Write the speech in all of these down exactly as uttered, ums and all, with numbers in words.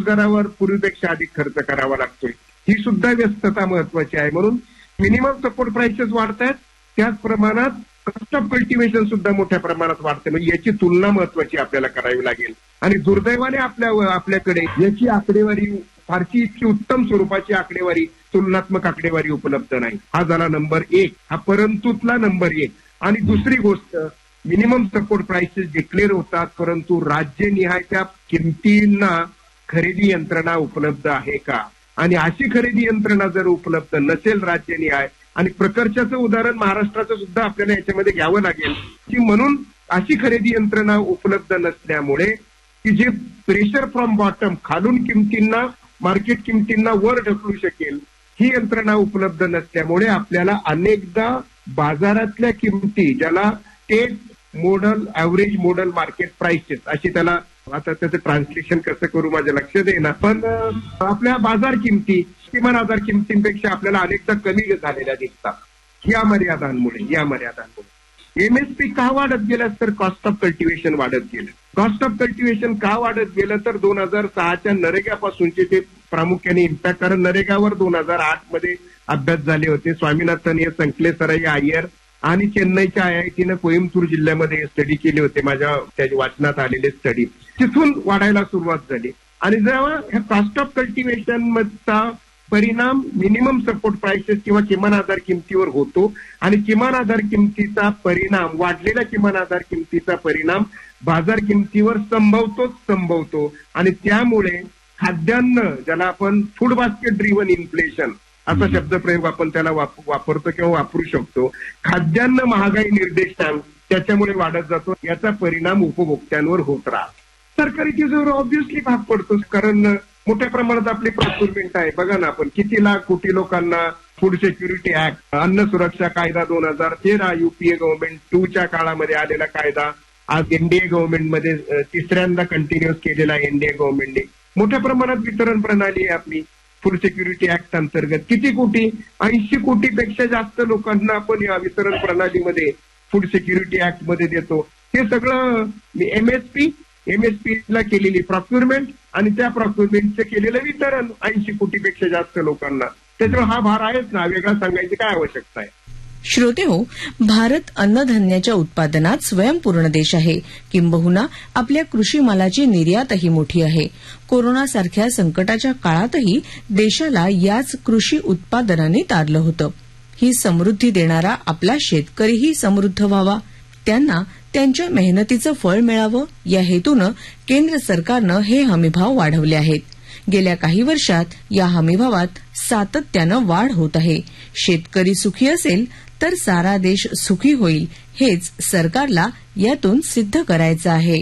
रोजगारावर पूर्वीपेक्षा अधिक खर्च करावा लागतोय. ही सुद्धा व्यस्तता महत्वाची आहे. म्हणून मिनिमम सपोर्ट प्राइसेस वाढतायत, त्याच प्रमाणात कॉस्ट ऑफ कल्टिव्हेशन सुद्धा मोठ्या प्रमाणात वाढते. म्हणजे याची तुलना महत्वाची आपल्याला करावी लागेल. आणि दुर्दैवाने आपल्या आपल्याकडे याची आकडेवारी फारशी इतकी उत्तम स्वरूपाची आकडेवारी, तुलनात्मक आकडेवारी उपलब्ध नाही. हा झाला नंबर एक, हा परंतुतला नंबर एक. आणि दुसरी गोष्ट, मिनिमम सपोर्ट प्राइसेस डिक्लेअर होतात, परंतु राज्यनिहाय त्या किमतींना खरेदी यंत्रणा उपलब्ध आहे का? आणि अशी खरेदी यंत्रणा जर उपलब्ध नसेल राज्यनिहाय, आणि प्रकर्षाचं उदाहरण महाराष्ट्राचं सुद्धा आपल्याला याच्यामध्ये घ्यावं लागेल की म्हणून अशी खरेदी यंत्रणा उपलब्ध नसल्यामुळे की जे प्रेशर फ्रॉम बॉटम, खालून किमतींना मार्केट किमतींना वर ढकलू शकेल, ही यंत्रणा उपलब्ध नसल्यामुळे आपल्याला अनेकदा बाजारातल्या किमती, ज्याला state model average model market prices अशी त्याला, आता त्याचं ट्रान्सलेशन कसं करू माझ्या लक्षात येईना, पण आपल्या बाजार किमती किमान आधार किमतींपेक्षा आपल्याला अनेकदा कमी झालेल्या दिसतात. या मर्यादांमुळे या मर्यादांमुळे एमएसपी का वाढत गेलं तर कॉस्ट ऑफ कल्टिव्हेशन वाढत गेलं. कॉस्ट ऑफ कल्टिव्हेशन का वाढत गेलं तर दोन हजार सहाच्या नरेगापासूनचे ते प्रामुख्याने इम्पॅक्ट, कारण नरेगावर दोन हजार आठ मध्ये अभ्यास झाले होते. स्वामीनाथन हे संकलेसराई अय्यर आणि चेन्नईच्या आय आय टीनं कोइंबतूर जिल्ह्यामध्ये स्टडी केले होते, माझ्या त्याच्या वाचनात आलेले स्टडी. तिथून वाढायला सुरुवात झाली. आणि जेव्हा ह्या कॉस्ट ऑफ कल्टिव्हेशन मधचा परिणाम मिनिमम सपोर्ट प्राइसेस किंवा किमान आधार किमतीवर होतो, आणि किमान आधार किमतीचा परिणाम, वाढलेल्या किमान आधार किमतीचा परिणाम बाजार किमतीवर संभवतोच संभवतो. आणि त्यामुळे खाद्यान्न, ज्याला आपण फूड बास्केट ड्रिव्हन इन्फ्लेशन असा शब्दप्रयोग आपण त्याला वापरतो किंवा वापरू शकतो, खाद्यान्न महागाई निर्देशांक त्याच्यामुळे वाढत जातो. याचा परिणाम उपभोक्त्यांवर होत राहतो. सरकारी तिजोरीवर ऑब्व्हियसली भाग पडतो, कारण मोठ्या प्रमाणात आपली प्रोक्युरमेंट आहे. बघा ना, आपण किती लाख कोटी लोकांना फूड सिक्युरिटी ऍक्ट, अन्न सुरक्षा कायदा दोन हजार तेरा युपीए गव्हर्नमेंट टूच्या काळामध्ये आलेला कायदा, आज एनडीए गव्हर्नमेंटमध्ये तिसऱ्यांदा कंटिन्युअस केलेला एनडीए गव्हर्नमेंटने, मोठ्या प्रमाणात वितरण प्रणाली आहे आपली फूड सिक्युरिटी ऍक्ट अंतर्गत. किती कोटी? ऐंशी कोटीपेक्षा जास्त लोकांना आपण या वितरण प्रणालीमध्ये फूड सिक्युरिटी ऍक्ट मध्ये देतो. हे सगळं एमएसपी एमएसपीला केलेली प्रॉक्युरमेंट आणि त्या प्रॉक्युरमेंटचं केलेलं वितरण ऐंशी कोटीपेक्षा जास्त लोकांना. त्याच्यामुळे हा भार आहेच ना, वेगळा सांगायची काय आवश्यकता आहे. श्रोते हो, भारत अन्नधान्याच्या उत्पादनात स्वयंपूर्ण देश आहे. किंबहुना आपल्या कृषी मालाची निर्यातही मोठी आहे. कोरोनासारख्या संकटाच्या काळातही देशाला याच कृषी उत्पादनाने तारलं होतं. ही समृद्धी देणारा आपला शेतकरीही समृद्ध व्हावा, त्यांना त्यांच्या मेहनतीचं फळ मिळावं, या हेतूनं केंद्र सरकारनं हे हमीभाव वाढवले आहेत. गेल्या काही वर्षात या हमीभावात सातत्यानं वाढ होत आहे. शेतकरी सुखी असेल तर सारा देश सुखी होईल, हेच सरकारला यातून सिद्ध करायचं आहे.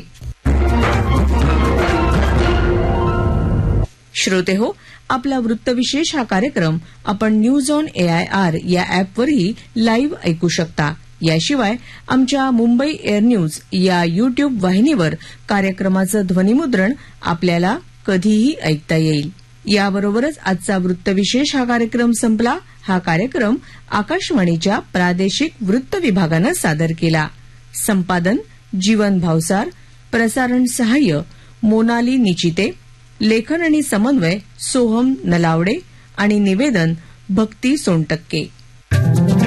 श्रोते हो, आपला वृत्तविशेष हा कार्यक्रम आपण न्यूज ऑन एआयआर या अॅपवरही लाईव्ह ऐकू शकता. याशिवाय आमच्या मुंबई एअर न्यूज या युट्यूब वाहिनीवर कार्यक्रमाचं ध्वनिमुद्रण आपल्याला कधीही ऐकता येईल. याबरोबरच आजचा वृत्तविशेष हा कार्यक्रम संपला. हा कार्यक्रम आकाशवाणीच्या प्रादेशिक वृत्त विभागानं सादर केला. संपादन जीवन भावसार, प्रसारण सहाय्य मोनाली निचिते, लेखन आणि समन्वय सोहम नलावडे आणि निवेदन भक्ती सोनटक्के.